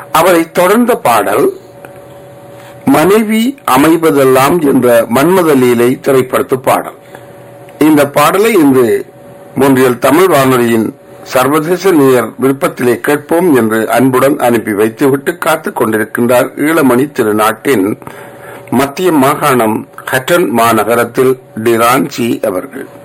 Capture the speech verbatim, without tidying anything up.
அவரை தொடர்ந்த பாடல் மனைவி அமைவதெல்லாம் என்ற மன்மத லீலை திரைப்படத்து பாடல். இந்த பாடலை இன்று மொன்றியல் தமிழ் வானொலியின் சர்வதேச நேயர் விருப்பத்திலே கேட்போம் என்று அன்புடன் அனுப்பி வைத்துவிட்டு காத்துக் கொண்டிருக்கின்றார் ஈழமணி திருநாட்டின் மத்திய மாகாணம் ஹட்டன் மாநகரத்தில் டிரான்சி அவர்கள்.